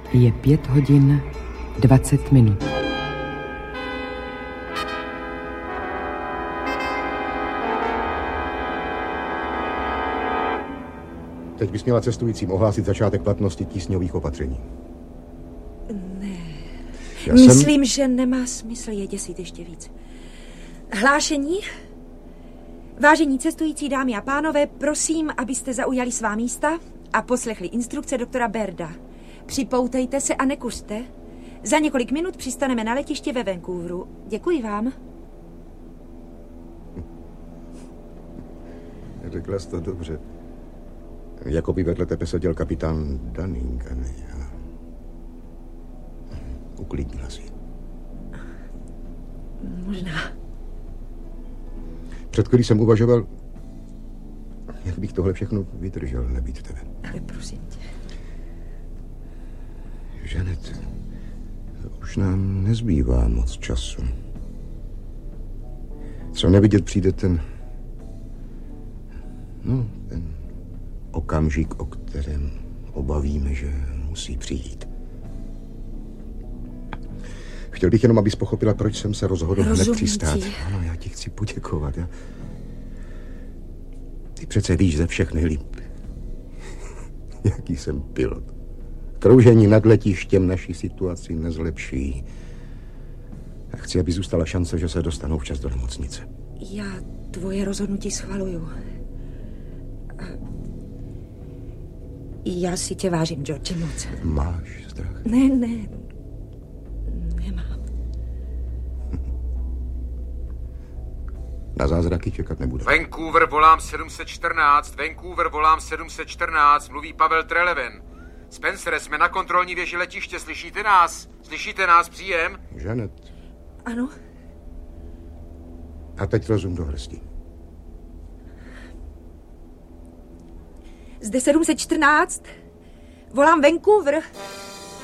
Je 5 hodin 20 minut. Teď bys měla cestujícím ohlásit začátek platnosti tísňových opatření. Ne. Myslím, že nemá smysl je děsit ještě víc. Hlášení? Vážení cestující dámy a pánové, prosím, abyste zaujali svá místa a poslechli instrukce doktora Berda. Připoutejte se a nekuřte. Za několik minut přistaneme na letiště ve Vancouveru. Děkuji vám. Řekla jsi to dobře. Jako by vedle tebe seděl kapitán Dunning. Uklidnila si. Možná. Před chvílí jsem uvažoval, jak bych tohle všechno vydržel, nebýt tebe. Ale prosím tě. Žanet, už nám nezbývá moc času. Co nevidět přijde ten okamžik, o kterém obavíme, že musí přijít. Chtěl bych jenom, abys pochopila, proč jsem se rozhodl hned přistát. Ano, já ti chci poděkovat. Ty přece víš ze všech nejlíp, jaký jsem pilot. Kroužení nad letištěm naší situaci nezlepší. A chci, aby zůstala šance, že se dostanou včas do nemocnice. Já tvoje rozhodnutí schvaluju. Já si tě vážím, George, moc. Máš strach? Ne, nemám. Na zázraky čekat nebude. Vancouver volám 714, Vancouver volám 714, mluví Pavel Treleven. Spencer, jsme na kontrolní věži letiště, slyšíte nás? Slyšíte nás, příjem? Janet. Ano? A teď rozum do hrsti. Zde 714, volám Vancouver.